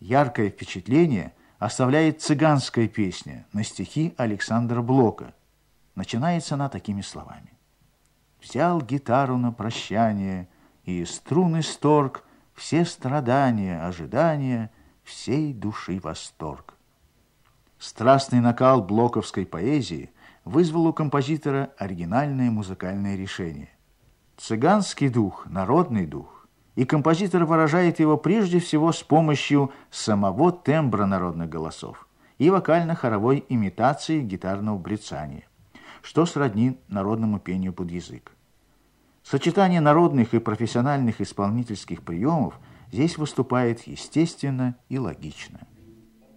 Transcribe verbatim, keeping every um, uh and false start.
Яркое впечатление оставляет цыганская песня на стихи Александра Блока. Начинается она такими словами. «Взял гитару на прощание, и из струн исторг все страдания, ожидания, всей души восторг». Страстный накал блоковской поэзии вызвал у композитора оригинальное музыкальное решение. Цыганский дух, народный дух, и композитор выражает его прежде всего с помощью самого тембра народных голосов и вокально-хоровой имитации гитарного брецания, что сродни народному пению под язык. Сочетание народных и профессиональных исполнительских приемов здесь выступает естественно и логично.